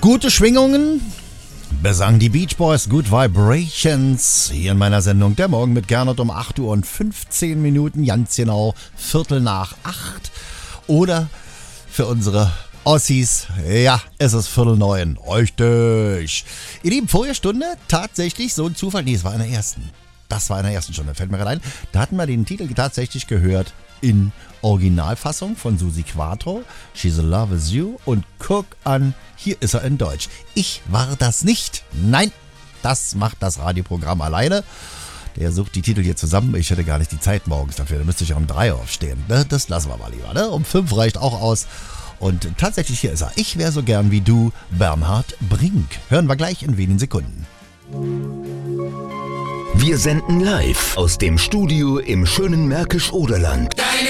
Gute Schwingungen besang die Beach Boys, Good Vibrations, hier in meiner Sendung Der Morgen mit Gernot um 8 Uhr und 15 Minuten, ganz genau 7:45. Oder für unsere Ossis, ja, es ist 8:45, richtig. Ihr Lieben, vorige Stunde tatsächlich so ein Zufall, nee, es war in der ersten. Das war in der ersten Stunde, fällt mir gerade ein. Da hatten wir den Titel tatsächlich gehört in Originalfassung von Susi Quatro, She's in Love With You, und guck an, hier ist er in Deutsch. Ich war das nicht. Nein, das macht das Radioprogramm alleine. Der sucht die Titel hier zusammen. Ich hätte gar nicht die Zeit morgens dafür. Da müsste ich um 3 aufstehen. Das lassen wir mal lieber. Ne? Um 5 reicht auch aus. Und tatsächlich, hier ist er. Ich wäre so gern wie du, Bernhard Brink. Hören wir gleich in wenigen Sekunden. Wir senden live aus dem Studio im schönen Märkisch-Oderland.